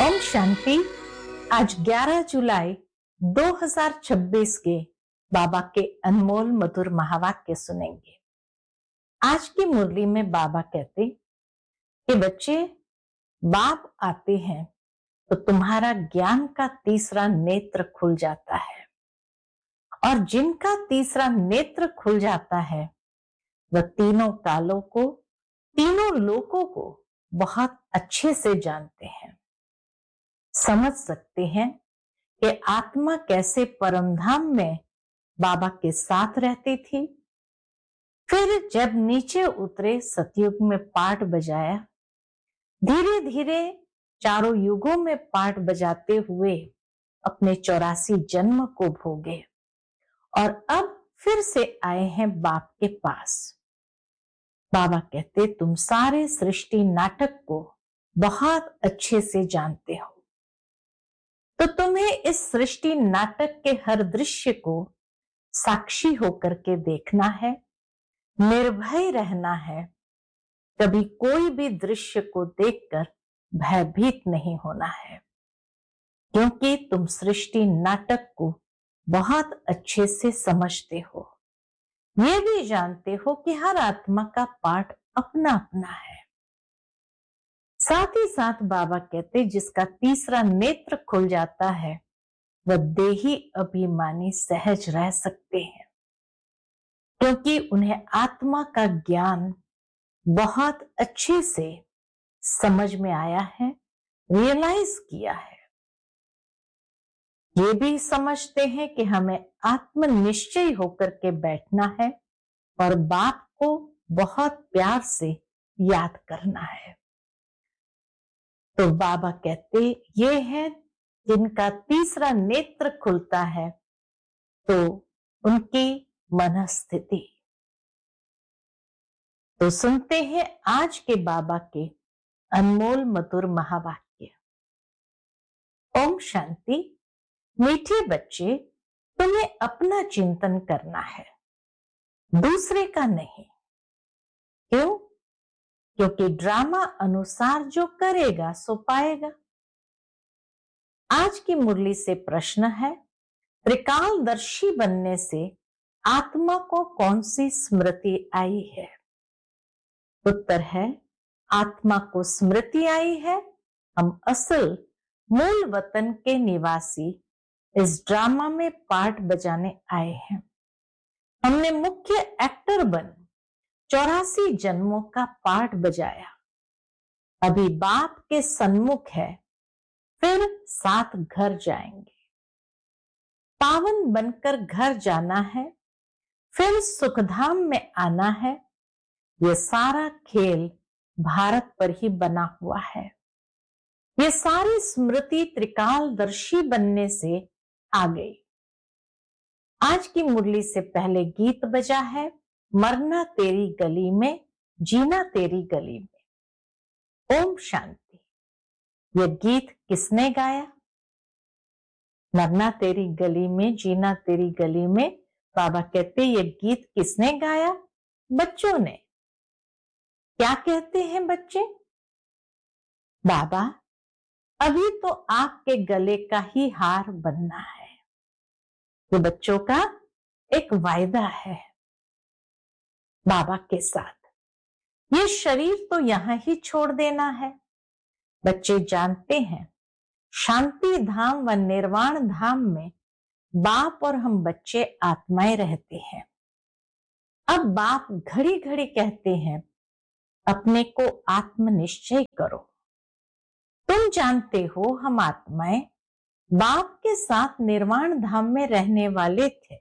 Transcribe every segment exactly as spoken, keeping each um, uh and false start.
ओम शांति। आज ग्यारह जुलाई दो हज़ार छब्बीस के बाबा के अनमोल मधुर महावाक्य सुनेंगे। आज की मुरली में बाबा कहते कि बच्चे, बाप आते हैं तो तुम्हारा ज्ञान का तीसरा नेत्र खुल जाता है, और जिनका तीसरा नेत्र खुल जाता है वह तीनों कालों को, तीनों लोकों को बहुत अच्छे से जानते हैं, समझ सकते हैं कि आत्मा कैसे परमधाम में बाबा के साथ रहती थी। फिर जब नीचे उतरे, सतयुग में पाठ बजाया, धीरे धीरे चारों युगों में पाठ बजाते हुए अपने चौरासी जन्म को भोगे, और अब फिर से आए हैं बाप के पास। बाबा कहते, तुम सारे सृष्टि नाटक को बहुत अच्छे से जानते हो, तो तुम्हें इस सृष्टि नाटक के हर दृश्य को साक्षी होकर के देखना है, निर्भय रहना है, कभी कोई भी दृश्य को देखकर भयभीत नहीं होना है, क्योंकि तुम सृष्टि नाटक को बहुत अच्छे से समझते हो। ये भी जानते हो कि हर आत्मा का पाठ अपना अपना है। साथ ही साथ बाबा कहते, जिसका तीसरा नेत्र खुल जाता है वह देही अभिमानी सहज रह सकते हैं, क्योंकि उन्हें आत्मा का ज्ञान बहुत अच्छे से समझ में आया है, रियलाइज किया है। ये भी समझते हैं कि हमें आत्मनिश्चय होकर के बैठना है और बाप को बहुत प्यार से याद करना है। तो बाबा कहते, ये है जिनका तीसरा नेत्र खुलता है तो उनकी मनस्थिति। तो सुनते हैं आज के बाबा के अनमोल मधुर महावाक्य। ओम शांति। मीठे बच्चे, तुम्हें अपना चिंतन करना है, दूसरे का नहीं। क्यों? क्योंकि ड्रामा अनुसार जो करेगा सो पाएगा। आज की मुरली से प्रश्न है, त्रिकालदर्शी बनने से आत्मा को कौन सी स्मृति आई है? उत्तर है, आत्मा को स्मृति आई है, हम असल मूल वतन के निवासी इस ड्रामा में पार्ट बजाने आए हैं। हमने मुख्य एक्टर बन चौरासी जन्मों का पार्ट बजाया, अभी बाप के सन्मुख है, फिर साथ घर जाएंगे। पावन बनकर घर जाना है, फिर सुखधाम में आना है। ये सारा खेल भारत पर ही बना हुआ है। ये सारी स्मृति त्रिकालदर्शी बनने से आ गई। आज की मुरली से पहले गीत बजा है, मरना तेरी गली में, जीना तेरी गली में। ओम शांति। यह गीत किसने गाया? मरना तेरी गली में, जीना तेरी गली में। बाबा कहते, ये गीत किसने गाया? बच्चों ने। क्या कहते हैं बच्चे? बाबा, अभी तो आपके गले का ही हार बनना है। ये बच्चों का एक वायदा है बाबा के साथ। ये शरीर तो यहां ही छोड़ देना है। बच्चे जानते हैं, शांति धाम व निर्वाण धाम में बाप और हम बच्चे आत्माएं रहते हैं। अब बाप घड़ी घड़ी कहते हैं, अपने को आत्मनिश्चय करो। तुम जानते हो, हम आत्माएं बाप के साथ निर्वाण धाम में रहने वाले थे।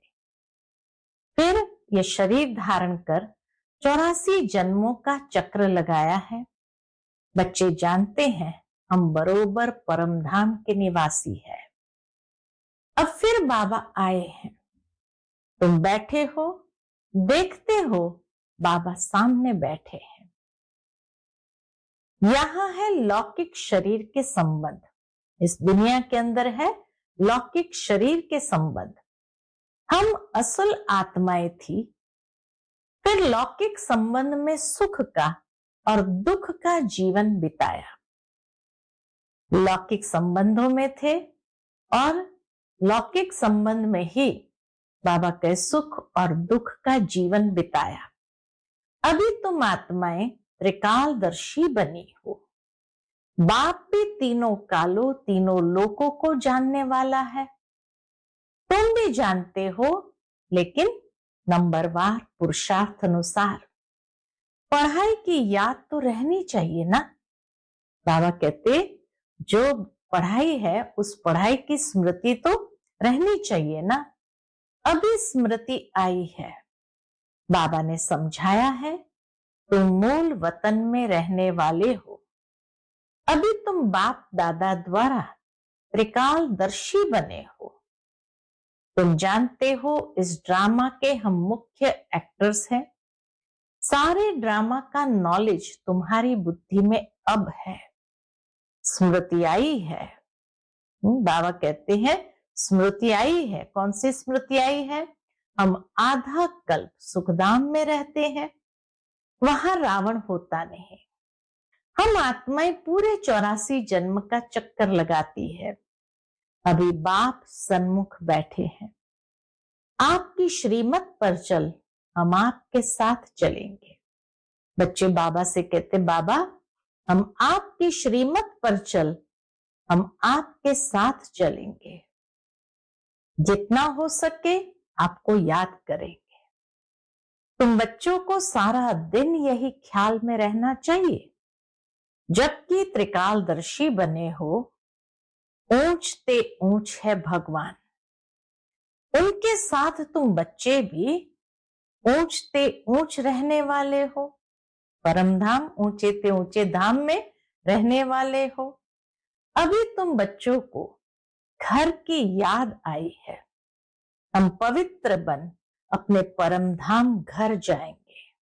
फिर ये शरीर धारण कर चौरासी जन्मों का चक्र लगाया है। बच्चे जानते हैं, हम बरोबर परमधाम के निवासी है। अब फिर बाबा आए हैं, तुम बैठे हो, देखते हो, बाबा सामने बैठे हैं। यहां है लौकिक शरीर के संबंध, इस दुनिया के अंदर है लौकिक शरीर के संबंध। हम असल आत्माएं थी, फिर लौकिक संबंध में सुख का और दुख का जीवन बिताया। लौकिक संबंधों में थे और लौकिक संबंध में ही बाबा के सुख और दुख का जीवन बिताया। अभी तुम आत्माएं त्रिकालदर्शी बनी हो। बाप भी तीनों कालों तीनों लोकों को जानने वाला है। तुम भी जानते हो, लेकिन नंबरवार पुरुषार्थ अनुसार। पढ़ाई की याद तो रहनी चाहिए ना। बाबा कहते जो पढ़ाई है उस पढ़ाई की स्मृति तो रहनी चाहिए ना। अभी स्मृति आई है, बाबा ने समझाया है, तुम मूल वतन में रहने वाले हो। अभी तुम बाप दादा द्वारा त्रिकालदर्शी बने हो। तुम जानते हो इस ड्रामा के हम मुख्य एक्टर्स हैं। सारे ड्रामा का नॉलेज तुम्हारी बुद्धि में अब है। स्मृति आई है। बाबा कहते हैं स्मृति आई है। कौन सी स्मृति आई है? हम आधा कल्प सुखधाम में रहते हैं, वहां रावण होता नहीं। हम आत्माएं पूरे चौरासी जन्म का चक्कर लगाती है। अभी बाप सन्मुख बैठे हैं। आपकी श्रीमत पर चल, हम आपके साथ चलेंगे। बच्चे बाबा से कहते, बाबा हम आपकी श्रीमत पर चल, हम आपके साथ चलेंगे। जितना हो सके आपको याद करेंगे। तुम बच्चों को सारा दिन यही ख्याल में रहना चाहिए। जबकि त्रिकालदर्शी बने हो, ऊंचते ऊंच है भगवान। उनके साथ तुम बच्चे भी ऊंचते ऊंच रहने वाले हो। परम धाम ऊंचे ते ऊंचे धाम में रहने वाले हो। अभी तुम बच्चों को घर की याद आई है। हम पवित्र बन अपने परम धाम घर जाएंगे।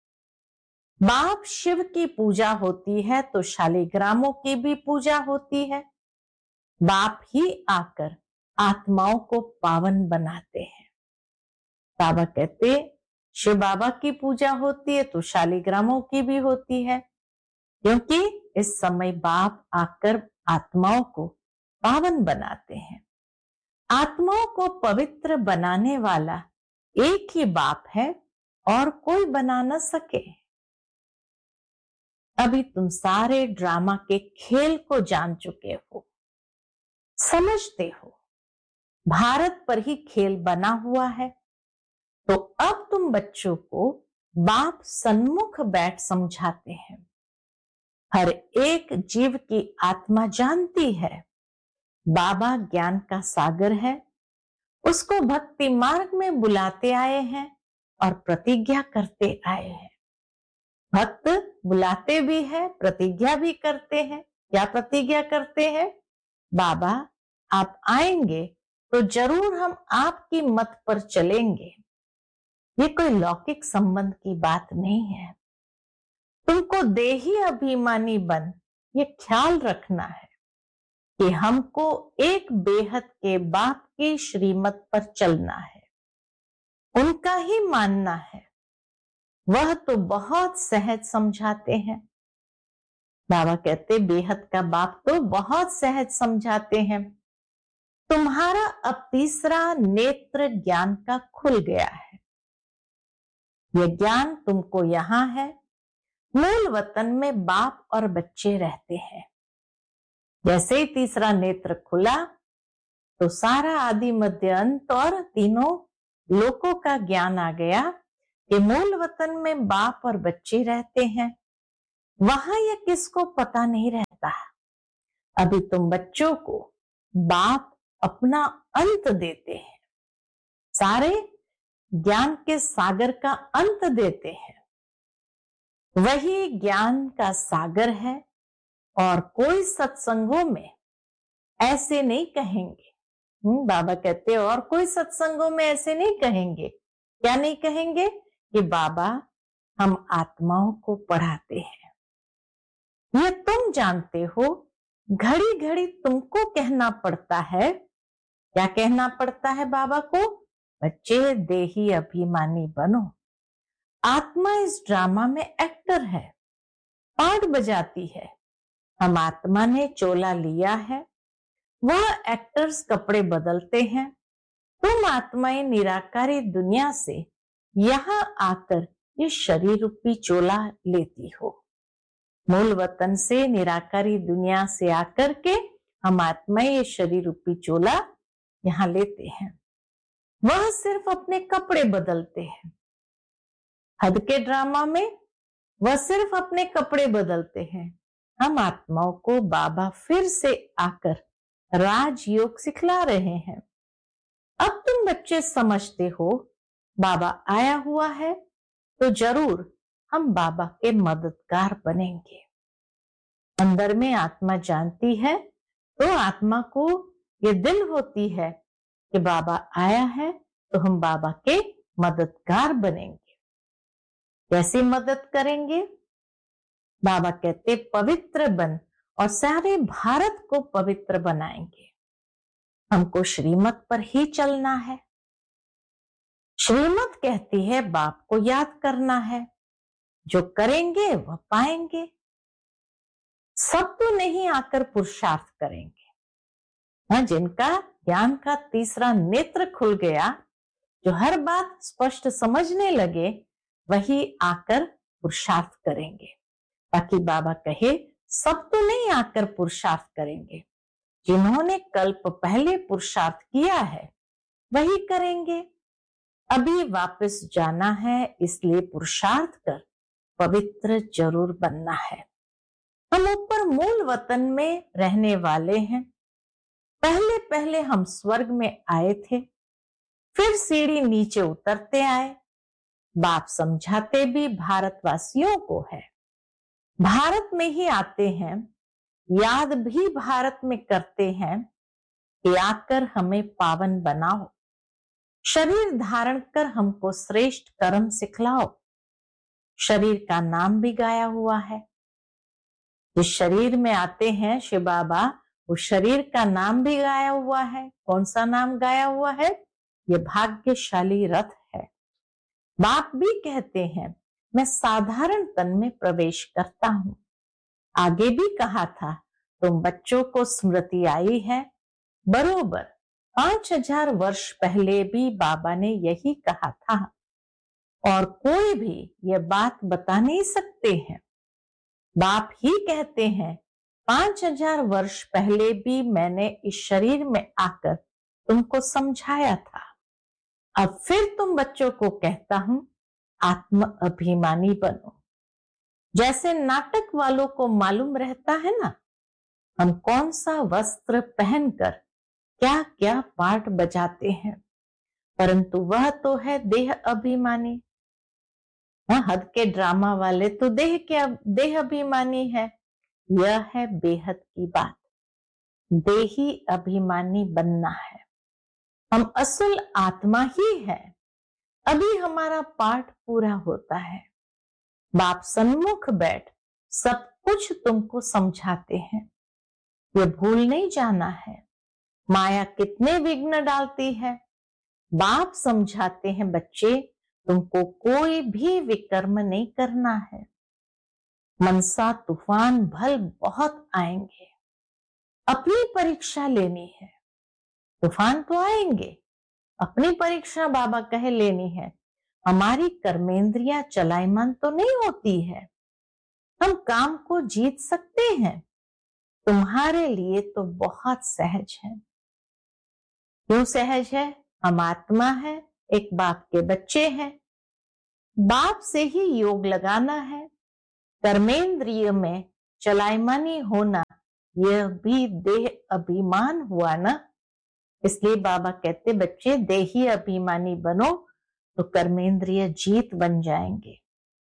बाप शिव की पूजा होती है तो शालिग्रामों की भी पूजा होती है। बाप ही आकर आत्माओं को पावन बनाते हैं। बाबा कहते शिव बाबा की पूजा होती है तो शालिग्रामों की भी होती है, क्योंकि इस समय बाप आकर आत्माओं को पावन बनाते हैं। आत्माओं को पवित्र बनाने वाला एक ही बाप है और कोई बना न सके। अभी तुम सारे ड्रामा के खेल को जान चुके हो, समझते हो भारत पर ही खेल बना हुआ है। तो अब तुम बच्चों को बाप सन्मुख बैठ समझाते हैं। हर एक जीव की आत्मा जानती है बाबा ज्ञान का सागर है। उसको भक्ति मार्ग में बुलाते आए हैं और प्रतिज्ञा करते आए हैं। भक्त बुलाते भी है, प्रतिज्ञा भी करते हैं। क्या प्रतिज्ञा करते हैं? बाबा आप आएंगे तो जरूर हम आपकी मत पर चलेंगे। ये कोई लौकिक संबंध की बात नहीं है। तुमको देही अभिमानी बन ये ख्याल रखना है कि हमको एक बेहद के बाप की श्रीमत पर चलना है, उनका ही मानना है। वह तो बहुत सहज समझाते हैं। बाबा कहते बेहद का बाप तो बहुत सहज समझाते हैं। तुम्हारा अब तीसरा नेत्र ज्ञान का खुल गया है। यह ज्ञान तुमको यहां है। मूल वतन में बाप और बच्चे रहते हैं। जैसे ही तीसरा नेत्र खुला तो सारा आदि मध्य अंत और तीनों लोकों का ज्ञान आ गया कि मूल वतन में बाप और बच्चे रहते हैं। वहां यह किसको पता नहीं रहता। अभी तुम बच्चों को बाप अपना अंत देते हैं, सारे ज्ञान के सागर का अंत देते हैं। वही ज्ञान का सागर है और कोई सत्संगों में ऐसे नहीं कहेंगे। बाबा कहते और कोई सत्संगों में ऐसे नहीं कहेंगे। क्या नहीं कहेंगे? कि बाबा हम आत्माओं को पढ़ाते हैं। यह तुम जानते हो। घड़ी घड़ी तुमको कहना पड़ता है। क्या कहना पड़ता है बाबा को? बच्चे देही अभिमानी बनो। आत्मा इस ड्रामा में एक्टर है, पार्ट बजाती है। हम आत्मा ने चोला लिया है, वह एक्टर्स कपड़े बदलते हैं, तुम आत्माएं निराकारी दुनिया से यहाँ आकर ये शरीर रूपी चोला लेती हो। मूल वतन से निराकारी दुनिया से आकर के हम आत्माएं ये शरीर रूपी चोला यहाँ लेते हैं। वह सिर्फ अपने कपड़े बदलते हैं। हद के ड्रामा में वह सिर्फ अपने कपड़े बदलते हैं। हम आत्माओं को बाबा फिर से आकर राजयोग सिखला रहे हैं। अब तुम बच्चे समझते हो बाबा आया हुआ है तो जरूर हम बाबा के मददगार बनेंगे। अंदर में आत्मा जानती है तो आत्मा को ये दिल होती है कि बाबा आया है तो हम बाबा के मददगार बनेंगे। कैसे मदद करेंगे? बाबा कहते पवित्र बन और सारे भारत को पवित्र बनाएंगे। हमको श्रीमत पर ही चलना है। श्रीमत कहती है बाप को याद करना है, जो करेंगे वह पाएंगे। सब तो नहीं आकर पुरुषार्थ करेंगे। हाँ, जिनका ज्ञान का तीसरा नेत्र खुल गया, जो हर बात स्पष्ट समझने लगे, वही आकर पुरुषार्थ करेंगे। ताकि बाबा कहे सब तो नहीं आकर पुरुषार्थ करेंगे। जिन्होंने कल्प पहले पुरुषार्थ किया है वही करेंगे। अभी वापस जाना है, इसलिए पुरुषार्थ कर पवित्र जरूर बनना है। हम ऊपर मूल वतन में रहने वाले हैं। पहले पहले हम स्वर्ग में आए थे, फिर सीढ़ी नीचे उतरते आए। बाप समझाते भी भारतवासियों को है। भारत में ही आते हैं, याद भी भारत में करते हैं कि आकर हमें पावन बनाओ, शरीर धारण कर हमको श्रेष्ठ कर्म सिखलाओ। शरीर का नाम भी गाया हुआ है। जिस शरीर में आते हैं शिव बाबा, उस शरीर का नाम भी गाया हुआ है। कौन सा नाम गाया हुआ है? ये भाग्यशाली रथ है। बाप भी कहते हैं मैं साधारण तन में प्रवेश करता हूं। आगे भी कहा था तुम बच्चों को स्मृति आई है। बरोबर पांच हजार वर्ष पहले भी बाबा ने यही कहा था और कोई भी यह बात बता नहीं सकते हैं। बाप ही कहते हैं पांच हजार वर्ष पहले भी मैंने इस शरीर में आकर तुमको समझाया था। अब फिर तुम बच्चों को कहता हूं आत्म अभिमानी बनो। जैसे नाटक वालों को मालूम रहता है ना, हम कौन सा वस्त्र पहनकर क्या क्या पार्ट बजाते हैं, परंतु वह तो है देह अभिमानी। हद के ड्रामा वाले तो देह के देह अभिमानी है। यह है बेहद की बात। देही अभिमानी बनना है। हम असल आत्मा ही है। अभी हमारा पाठ पूरा होता है। बाप सन्मुख बैठ सब कुछ तुमको समझाते हैं। ये भूल नहीं जाना है माया कितने विघ्न डालती है। बाप समझाते हैं बच्चे तुमको कोई भी विकर्म नहीं करना है। मनसा तूफान भल बहुत आएंगे, अपनी परीक्षा लेनी है। तूफान तो आएंगे, अपनी परीक्षा बाबा कहे लेनी है। हमारी कर्मेंद्रियां चलायमान तो नहीं होती है। हम काम को जीत सकते हैं। तुम्हारे लिए तो बहुत सहज है। क्यों सहज है? हम आत्मा है, एक बाप के बच्चे हैं। बाप से ही योग लगाना है। कर्मेंद्रिय में चलायमानी होना यह भी देह अभिमान हुआ ना। इसलिए बाबा कहते बच्चे देही अभिमानी बनो तो कर्मेंद्रिय जीत बन जाएंगे।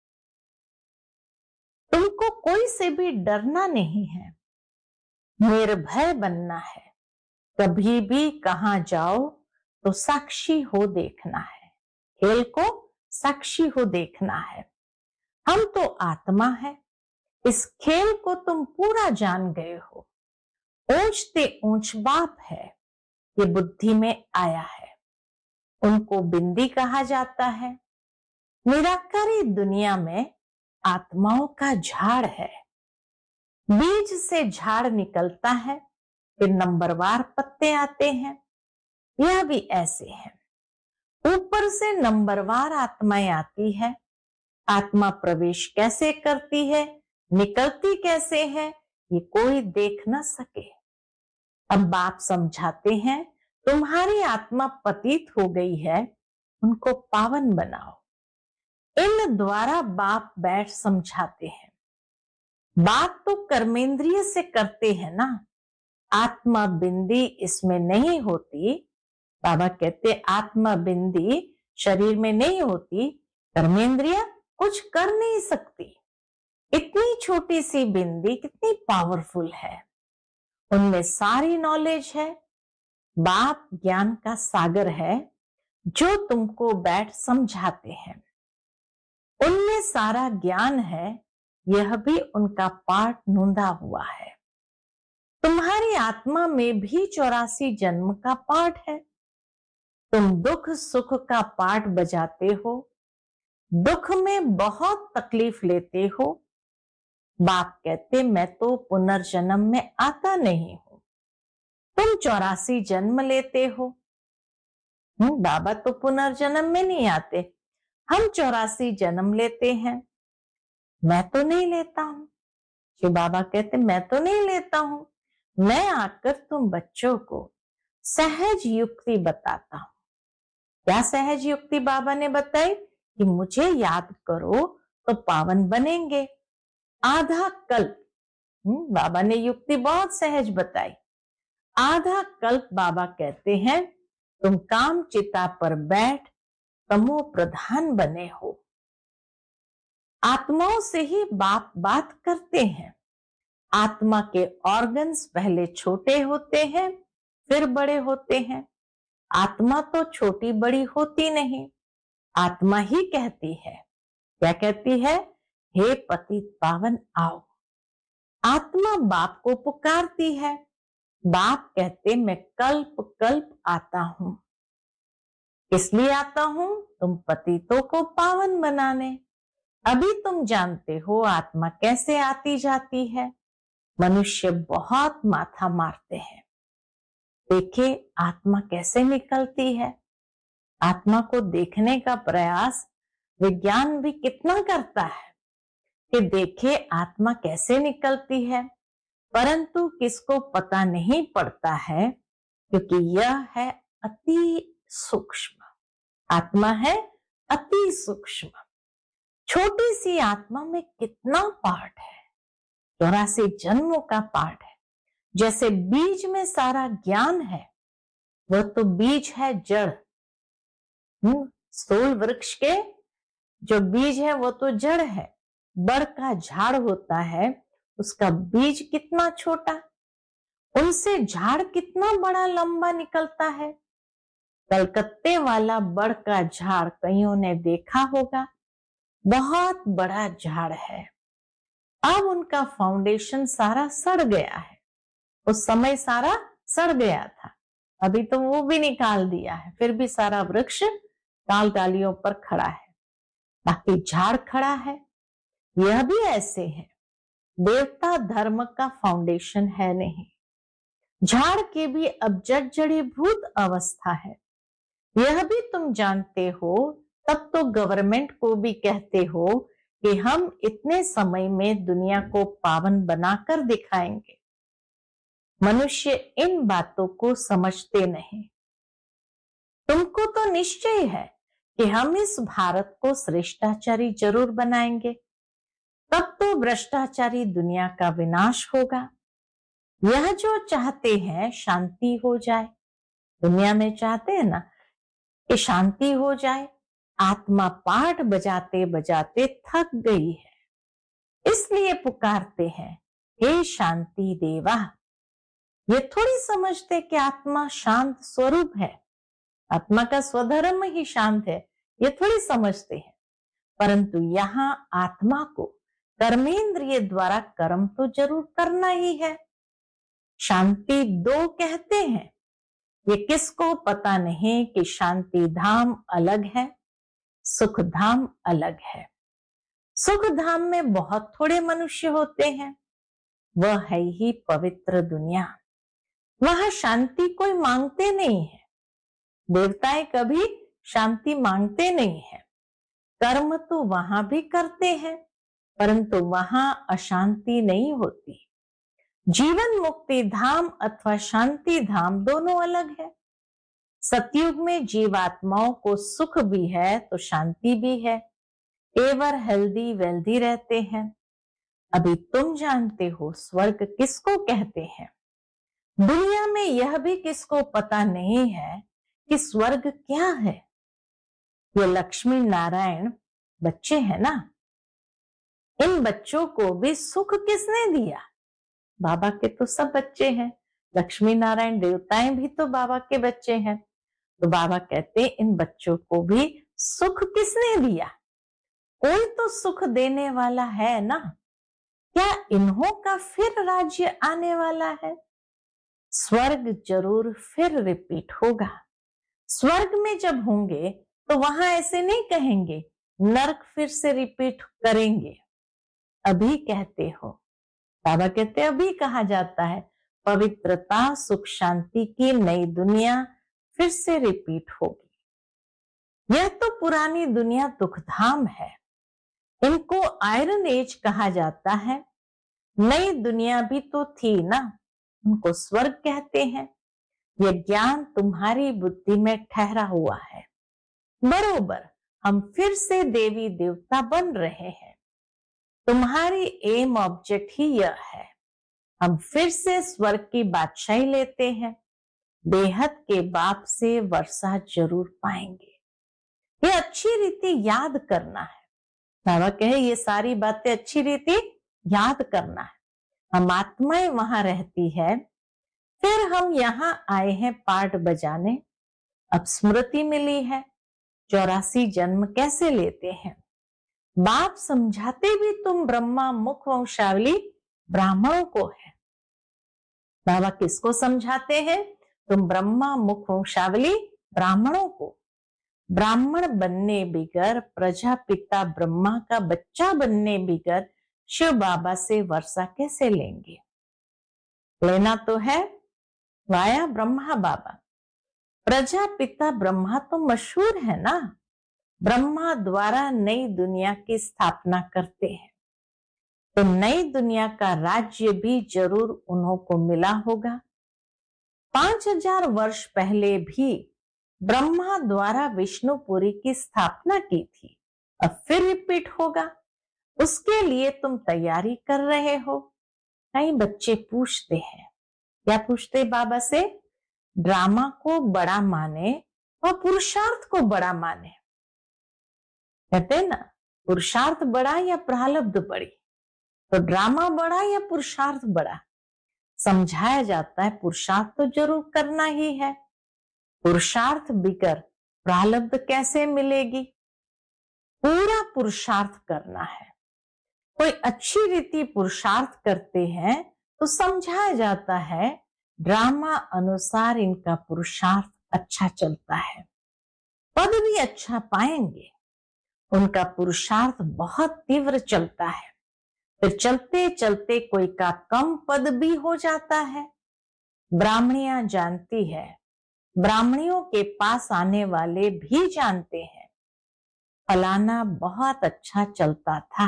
तुमको कोई से भी डरना नहीं है, निर्भय बनना है। कभी भी कहां जाओ तो साक्षी हो देखना है। खेल को साक्षी हो देखना है। हम तो आत्मा है। इस खेल को तुम पूरा जान गए हो। ऊंचते ऊंच बाप है, ये बुद्धि में आया है। उनको बिंदी कहा जाता है। निराकारी दुनिया में आत्माओं का झाड़ है। बीज से झाड़ निकलता है, फिर नंबरवार पत्ते आते हैं, यह भी ऐसे है। ऊपर से नंबरवार आत्माएं आती है, आत्मा प्रवेश कैसे करती है, निकलती कैसे है, ये कोई देख न सके। अब बाप समझाते हैं, तुम्हारी आत्मा पतित हो गई है, उनको पावन बनाओ। इन द्वारा बाप बैठ समझाते हैं। बात तो कर्मेंद्रिय से करते हैं ना, आत्मा बिंदी इसमें नहीं होती। बाबा कहते आत्मा बिंदी शरीर में नहीं होती, कर्मेंद्रिय कुछ कर नहीं सकती। इतनी छोटी सी बिंदी कितनी पावरफुल है, उनमें सारी नॉलेज है। बाप ज्ञान का सागर है जो तुमको बैठ समझाते हैं, उनमें सारा ज्ञान है, यह भी उनका पाठ नूंदा हुआ है। तुम्हारी आत्मा में भी चौरासी जन्म का पाठ है। तुम दुख सुख का पाठ बजाते हो, दुख में बहुत तकलीफ लेते हो। बाप कहते मैं तो पुनर्जन्म में आता नहीं हूं, तुम चौरासी जन्म लेते हो। बाबा तो पुनर्जन्म में नहीं आते, हम चौरासी जन्म लेते हैं। मैं तो नहीं लेता हूं। कि बाबा कहते मैं तो नहीं लेता हूं, मैं आकर तुम बच्चों को सहज युक्ति बताता हूं। क्या सहज युक्ति बाबा ने बताई कि मुझे याद करो तो पावन बनेंगे। आधा कल्प, बाबा ने युक्ति बहुत सहज बताई। आधा कल्प बाबा कहते हैं तुम काम चिता पर बैठ तमो प्रधान बने हो। आत्माओं से ही बाप बात करते हैं। आत्मा के ऑर्गन्स पहले छोटे होते हैं फिर बड़े होते हैं। आत्मा तो छोटी बड़ी होती नहीं, आत्मा ही कहती है। क्या कहती है? हे पतित पावन आओ। आत्मा बाप को पुकारती है, बाप कहते मैं कल्प कल्प आता हूं। इसलिए आता हूं तुम पतितों को पावन बनाने। अभी तुम जानते हो आत्मा कैसे आती जाती है। मनुष्य बहुत माथा मारते हैं, देखे आत्मा कैसे निकलती है। आत्मा को देखने का प्रयास विज्ञान भी कितना करता है कि देखे आत्मा कैसे निकलती है, परंतु किसको पता नहीं पड़ता है क्योंकि यह है अति सूक्ष्म। आत्मा है अति सूक्ष्म। छोटी सी आत्मा में कितना पार्ट है, चौरासी जन्मों का पार्ट है। जैसे बीज में सारा ज्ञान है, वह तो बीज है जड़। स्थूल वृक्ष के जो बीज है वो तो जड़ है। बड़ का झाड़ होता है, उसका बीज कितना छोटा, उनसे झाड़ कितना बड़ा लंबा निकलता है। कलकत्ते वाला बड़ का झाड़ कईयों ने देखा होगा, बहुत बड़ा झाड़ है। अब उनका फाउंडेशन सारा सड़ गया है, उस समय सारा सड़ गया था, अभी तो वो भी निकाल दिया है, फिर भी सारा वृक्ष डाल डालियों पर खड़ा है, बाकी झाड़ खड़ा है। यह भी ऐसे है, देवता धर्म का फाउंडेशन है नहीं, झाड़ के भी अब जड़ जड़ीभूत अवस्था है। यह भी तुम जानते हो, तब तो गवर्नमेंट को भी कहते हो कि हम इतने समय में दुनिया को पावन बनाकर दिखाएंगे। मनुष्य इन बातों को समझते नहीं। तुमको तो निश्चय है कि हम इस भारत को श्रेष्ठाचारी जरूर बनाएंगे, तब तो भ्रष्टाचारी दुनिया का विनाश होगा। यह जो चाहते हैं शांति हो जाए, दुनिया में चाहते हैं ना कि शांति हो जाए। आत्मा पाठ बजाते बजाते थक गई है, इसलिए पुकारते हैं हे शांति देवा। ये थोड़ी समझते कि आत्मा शांत स्वरूप है, आत्मा का स्वधर्म ही शांत है, ये थोड़ी समझते हैं। परंतु यहाँ आत्मा को कर्मेंद्रिय द्वारा कर्म तो जरूर करना ही है। शांति दो कहते हैं, ये किसको पता नहीं कि शांति धाम अलग है, सुख धाम अलग है। सुख धाम में बहुत थोड़े मनुष्य होते हैं, वह है ही पवित्र दुनिया। वहां शांति कोई मांगते नहीं है। देवताएं कभी शांति मांगते नहीं है। कर्म तो वहां भी करते हैं, परंतु वहां अशांति नहीं होती। जीवन मुक्ति धाम अथवा शांति धाम दोनों अलग है। सतयुग में जीवात्माओं को सुख भी है तो शांति भी है, एवर हेल्दी वेल्दी रहते हैं। अभी तुम जानते हो स्वर्ग किसको कहते हैं। दुनिया में यह भी किसको पता नहीं है कि स्वर्ग क्या है। ये लक्ष्मी नारायण बच्चे हैं ना, इन बच्चों को भी सुख किसने दिया। बाबा के तो सब बच्चे हैं, लक्ष्मी नारायण देवताएं भी तो बाबा के बच्चे हैं। तो बाबा कहते इन बच्चों को भी सुख किसने दिया। कोई तो सुख देने वाला है ना। क्या इन्हों का फिर राज्य आने वाला है। स्वर्ग जरूर फिर रिपीट होगा। स्वर्ग में जब होंगे तो वहां ऐसे नहीं कहेंगे नरक फिर से रिपीट करेंगे। अभी कहते हो, बाबा कहते अभी कहा जाता है पवित्रता सुख शांति की नई दुनिया फिर से रिपीट होगी। यह तो पुरानी दुनिया दुखधाम है, इनको आयरन एज कहा जाता है। नई दुनिया भी तो थी ना, उनको स्वर्ग कहते हैं। यह ज्ञान तुम्हारी बुद्धि में ठहरा हुआ है। बरोबर हम फिर से देवी देवता बन रहे हैं। तुम्हारी एम ऑब्जेक्ट ही यह है। हम फिर से स्वर्ग की बादशाही लेते हैं। बेहद के बाप से वर्षा जरूर पाएंगे। ये अच्छी रीति याद करना है। बाबा कहे ये सारी बातें अच्छी रीति याद करना है। हम आत्माएं वहां रहती है, फिर हम यहाँ आए हैं पार्ट बजाने। अब स्मृति मिली है चौरासी जन्म कैसे लेते हैं। बाप समझाते भी तुम ब्रह्मा मुख वंशावली ब्राह्मणों को है। बाबा किसको समझाते हैं, तुम ब्रह्मा मुख वंशावली ब्राह्मणों को। ब्राह्मण बनने बिगर, प्रजापिता ब्रह्मा का बच्चा बनने बिगर शिव बाबा से वर्षा कैसे लेंगे। लेना तो है वाया ब्रह्मा बाबा। प्रजापिता ब्रह्मा तो मशहूर है ना, ब्रह्मा द्वारा नई दुनिया की स्थापना करते हैं, तो नई दुनिया का राज्य भी जरूर उन्हों को मिला होगा। पांच हजार वर्ष पहले भी ब्रह्मा द्वारा विष्णुपुरी की स्थापना की थी। अब फिर रिपीट होगा, उसके लिए तुम तैयारी कर रहे हो। कई बच्चे पूछते हैं, क्या पूछते बाबा से, ड्रामा को बड़ा माने और पुरुषार्थ को बड़ा माने। कहते ना पुरुषार्थ बड़ा या प्रारब्ध बड़ी, तो ड्रामा बड़ा या पुरुषार्थ बड़ा। समझाया जाता है पुरुषार्थ तो जरूर करना ही है, पुरुषार्थ बिगर प्रारब्ध कैसे मिलेगी। पूरा पुरुषार्थ करना है। कोई अच्छी रीति पुरुषार्थ करते हैं तो समझाया जाता है ड्रामा अनुसार इनका पुरुषार्थ अच्छा चलता है, पद भी अच्छा पाएंगे। उनका पुरुषार्थ बहुत तीव्र चलता है, फिर चलते चलते कोई का कम पद भी हो जाता है। ब्राह्मणियां जानती है, ब्राह्मणियों के पास आने वाले भी जानते हैं फलाना बहुत अच्छा चलता था,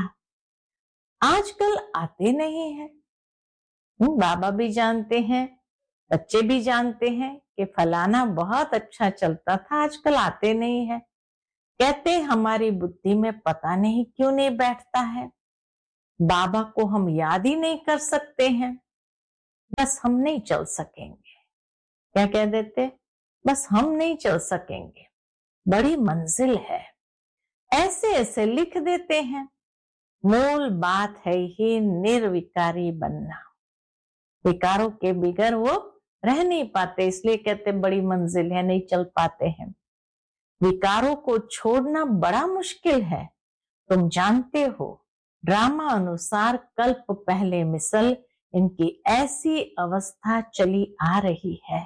आजकल आते नहीं है। बाबा भी जानते हैं, बच्चे भी जानते हैं कि फलाना बहुत अच्छा चलता था, आजकल आते नहीं है। कहते हमारी बुद्धि में पता नहीं क्यों नहीं बैठता है, बाबा को हम याद ही नहीं कर सकते हैं, बस हम नहीं चल सकेंगे। क्या कह देते, बस हम नहीं चल सकेंगे, बड़ी मंजिल है, ऐसे ऐसे लिख देते हैं। मूल बात है ही निर्विकारी बनना। विकारों के बिगर वो रह नहीं पाते, इसलिए कहते बड़ी मंजिल है, नहीं चल पाते हैं। विकारों को छोड़ना बड़ा मुश्किल है। तुम जानते हो ड्रामा अनुसार कल्प पहले मिसल इनकी ऐसी अवस्था चली आ रही है।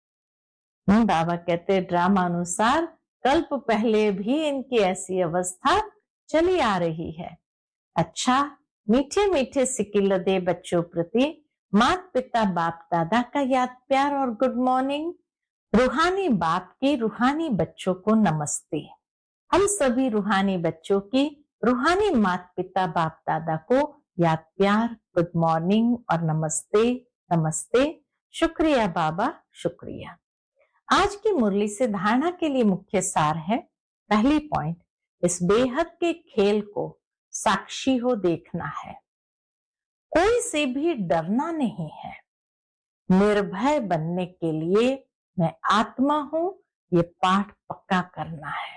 बाबा कहते ड्रामा अनुसार कल्प पहले भी इनकी ऐसी अवस्था चली आ रही है। अच्छा मीठे मीठे सिकिल दे बच्चों प्रति माता पिता बाप दादा का याद प्यार और गुड मॉर्निंग। रूहानी बाप की रूहानी बच्चों को नमस्ते। हम सभी रूहानी बच्चों की रूहानी माता पिता बाप दादा को याद प्यार, गुड मॉर्निंग और नमस्ते नमस्ते। शुक्रिया बाबा, शुक्रिया। आज की मुरली से धारणा के लिए मुख्य सार है, पहली पॉइंट, इस बेहद के खेल को साक्षी हो देखना है। कोई से भी डरना नहीं है। निर्भय बनने के लिए मैं आत्मा हूं, ये पाठ पक्का करना है।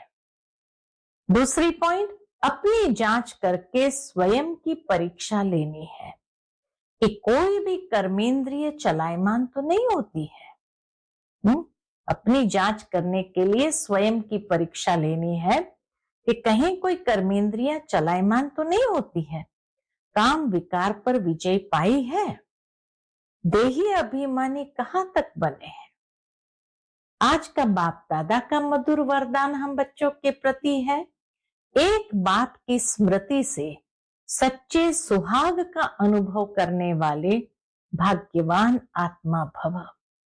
दूसरी पॉइंट, अपनी जांच करके स्वयं की परीक्षा लेनी है कि कोई भी कर्मेंद्रिय चलायमान तो नहीं होती है। हुँ? अपनी जांच करने के लिए स्वयं की परीक्षा लेनी है कि कहीं कोई कर्मेंद्रियां चलायमान तो नहीं होती है, काम विकार पर विजय पाई है, देही अभिमानी कहां तक बने हैं। आज का बाप दादा का मधुर वरदान हम बच्चों के प्रति है, एक बात की स्मृति से सच्चे सुहाग का अनुभव करने वाले भाग्यवान आत्मा भव।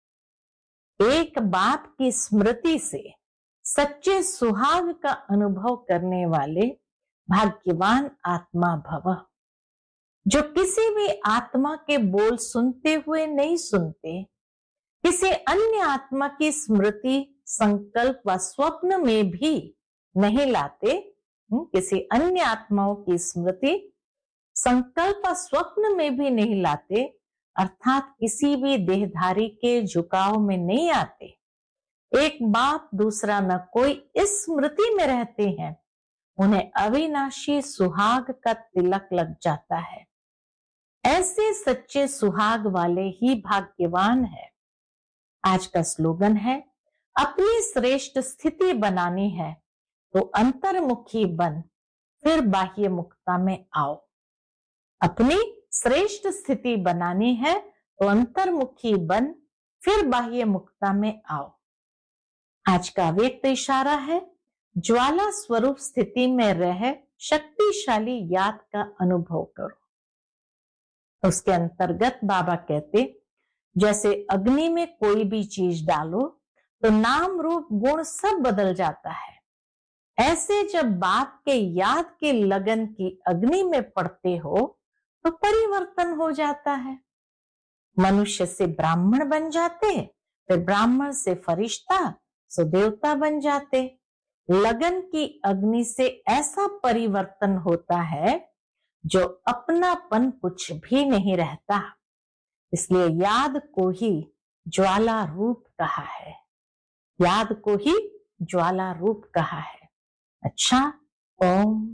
एक बात की स्मृति से सच्चे सुहाग का अनुभव करने वाले भाग्यवान आत्मा भव। जो किसी भी आत्मा के बोल सुनते हुए नहीं सुनते, किसी अन्य आत्मा की स्मृति संकल्प व स्वप्न में भी नहीं लाते, किसी अन्य आत्माओं की स्मृति संकल्प व स्वप्न में भी नहीं लाते, अर्थात किसी भी देहधारी के झुकाव में नहीं आते। एक बाप दूसरा न कोई इस स्मृति में रहते हैं, उन्हें अविनाशी सुहाग का तिलक लग जाता है। ऐसे सच्चे सुहाग वाले ही भाग्यवान है। आज का स्लोगन है, अपनी श्रेष्ठ स्थिति बनानी है तो अंतर्मुखी बन, फिर बाह्य मुक्ता में आओ। अपनी श्रेष्ठ स्थिति बनानी है तो अंतर्मुखी बन, फिर बाह्य मुक्ता में आओ। आज का व्यक्त इशारा है, ज्वाला स्वरूप स्थिति में रह शक्तिशाली याद का अनुभव करो। उसके अंतर्गत बाबा कहते, जैसे अग्नि में कोई भी चीज डालो तो नाम रूप गुण सब बदल जाता है, ऐसे जब बाप के याद के लगन की अग्नि में पड़ते हो तो परिवर्तन हो जाता है। मनुष्य से ब्राह्मण बन जाते, फिर ब्राह्मण से फरिश्ता, सो देवता बन जाते। लगन की अग्नि से ऐसा परिवर्तन होता है जो अपनापन कुछ भी नहीं रहता। इसलिए याद को ही ज्वाला रूप कहा है, याद को ही ज्वाला रूप कहा है। अच्छा, ओम